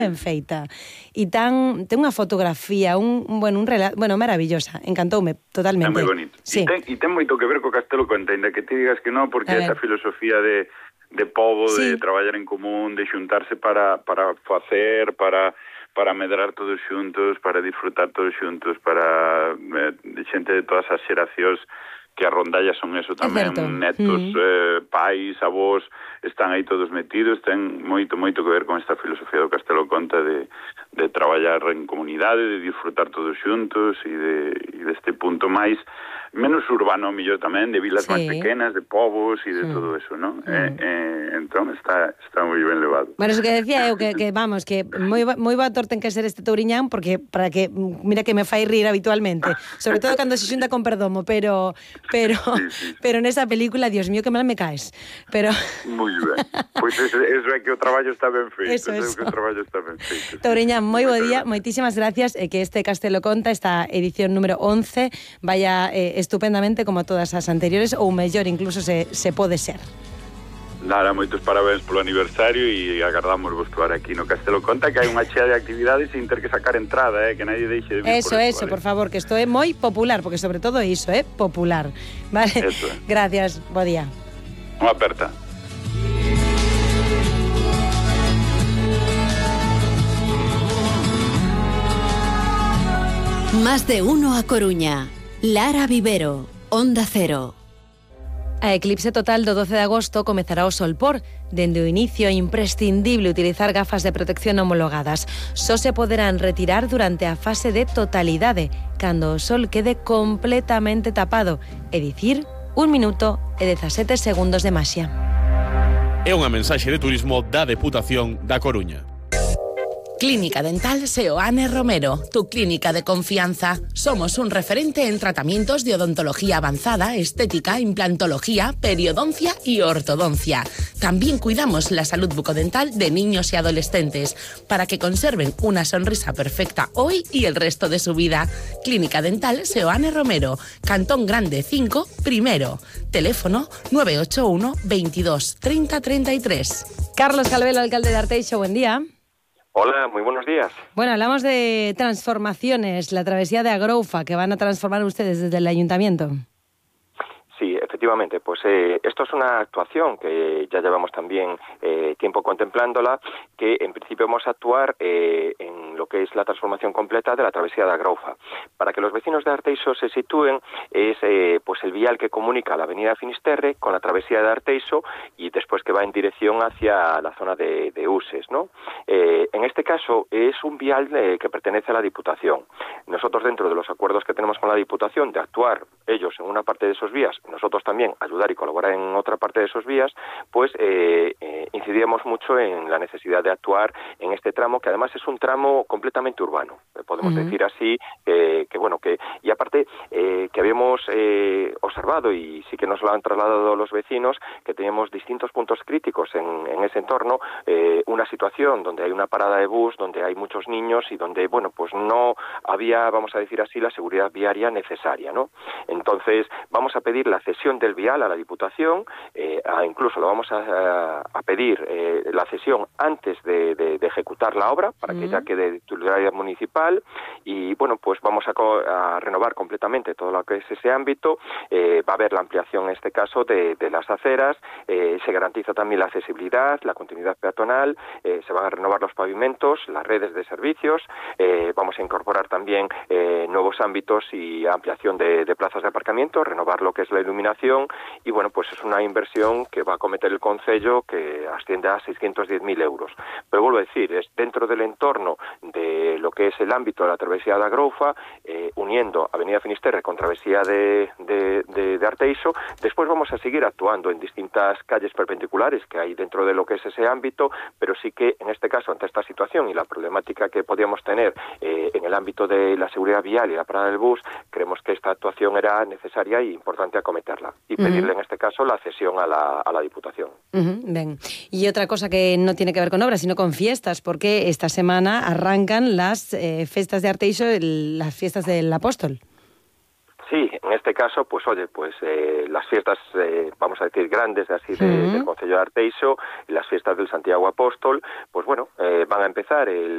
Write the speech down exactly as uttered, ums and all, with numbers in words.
ben feita e tan ten unha fotografía, un, un bueno, un relato, bueno, maravillosa, encantoume totalmente. É moi bonito. Sí. E, ten, e ten moito que ver co Castelo Conta, ainda que ti digas que non, porque esa filosofía de, de pobo, sí. de traballar en común, de xuntarse para, para facer, para para medrar todos xuntos, para disfrutar todos xuntos, para eh, de xente de todas as xeracións, que a rondalla son eso tamén, netos, mm. eh, pais, avós, están aí todos metidos, ten moito, moito que ver con esta filosofía do Castelo Conta de, de traballar en comunidade, de disfrutar todos xuntos e, de, e deste punto máis menos urbano, millor tamén, de vilas sí. máis pequenas, de povos e de mm. todo eso, non? Mm. Eh, eh, entón está está moi ben levado. Bueno, eso que decía eu, que, que vamos, que moi, moi bator ten que ser este Touriñán, porque para que, mira que me fai rir habitualmente, sobre todo cando se xunta con Perdomo, pero pero sí, sí, sí. pero nesa película, Dios mío, que mal me caes. Pero moi ben. Pois pues eso, eso é que o traballo está ben feito, eso, eso. eso. É que o traballo está ben feito. Touriñán, moi bo día, moitísimas gracias, e que este Castelo Conta, esta edición número once, vaya eh, estupendamente como todas as anteriores, ou mellor incluso se, se pode ser. Nada, moitos parabéns polo aniversario e agardamos vos actuar aquí no Castelo Conta, que hai unha chea de actividades sin ter que sacar entrada, eh, que nadie deixe de vir eso, por eso, vale? Por favor, que isto é moi popular, porque sobre todo iso, é eh, popular. Vale? Eso é. Gracias, bo día. Unha aperta. Más de uno a Coruña. Lara Vivero, Onda Cero. A eclipse total do doce de agosto comezará o solpor. Dende o inicio é imprescindible utilizar gafas de protección homologadas. Só se poderán retirar durante a fase de totalidade, cando o sol quede completamente tapado, é dicir, un minuto e dezasete segundos de maxia. É unha mensaxe de turismo da Deputación da Coruña. Clínica Dental Seoane Romero, tu clínica de confianza. Somos un referente en tratamientos de odontología avanzada, estética, implantología, periodoncia y ortodoncia. También cuidamos la salud bucodental de niños y adolescentes para que conserven una sonrisa perfecta hoy y el resto de su vida. Clínica Dental Seoane Romero, Cantón Grande cinco, primero. Teléfono nueve ocho uno, veintidós, treinta, treinta y tres. Carlos Calvelo, alcalde de Arteixo, buen día. Hola, muy buenos días. Bueno, hablamos de transformaciones, la travesía de Agroufa, que van a transformar ustedes desde el ayuntamiento. Sí, efectivamente, pues eh, esto es una actuación que ya llevamos también eh, tiempo contemplándola, que en principio vamos a actuar eh, en lo que es la transformación completa de la travesía de Agroufa. Para que los vecinos de Arteixo se sitúen, es eh, pues el vial que comunica la avenida Finisterre con la travesía de Arteixo y después que va en dirección hacia la zona de, de Uses, ¿no? Eh, en este caso es un vial eh, que pertenece a la Diputación. Nosotros, dentro de los acuerdos que tenemos con la Diputación de actuar ellos en una parte de esos vías, nosotros también ayudar y colaborar en otra parte de esos vías, pues eh, eh, incidíamos mucho en la necesidad de actuar en este tramo, que además es un tramo completamente urbano, eh, podemos uh-huh. decir así, eh, que bueno, que y aparte eh, que habíamos eh, observado, y sí que nos lo han trasladado los vecinos, que teníamos distintos puntos críticos en, en ese entorno, eh, una situación donde hay una parada de bus, donde hay muchos niños y donde, bueno, pues no había, vamos a decir así, la seguridad viaria necesaria, ¿no? Entonces, vamos a pedir la cesión del vial a la Diputación, eh, a, incluso lo vamos a, a pedir eh, la cesión antes de, de, de ejecutar la obra, para que mm. ya quede de titularidad municipal, y bueno, pues vamos a, a renovar completamente todo lo que es ese ámbito. Eh, va a haber la ampliación, en este caso, de, de las aceras, eh, se garantiza también la accesibilidad, la continuidad peatonal, eh, se van a renovar los pavimentos, las redes de servicios, eh, vamos a incorporar también eh, nuevos ámbitos y ampliación de, de plazas de aparcamiento, renovar lo que es la iluminación, y bueno, pues es una inversión que va a cometer el concello, que asciende a seiscientos diez mil euros. Pero vuelvo a decir, es dentro del entorno de lo que es el ámbito de la travesía de Agroufa, eh, uniendo Avenida Finisterre con travesía de, de, de, de Arteixo. Después vamos a seguir actuando en distintas calles perpendiculares que hay dentro de lo que es ese ámbito, pero sí que en este caso, ante esta situación y la problemática que podíamos tener eh, en el ámbito de la seguridad vial y la parada del bus, creemos que esta actuación era necesaria y importante acometerla, y pedirle uh-huh. en este caso la cesión a la, a la Diputación. Uh-huh. Bien. Y otra cosa que no tiene que ver con obras, sino con fiestas, porque esta semana arrancan las eh, fiestas de Arteixo, el, las fiestas del Apóstol. Sí, en este caso, pues oye, pues eh, las fiestas, eh, vamos a decir, grandes de así de, uh-huh. del Concello de Arteixo, y las fiestas del Santiago Apóstol, pues bueno, eh, van a empezar el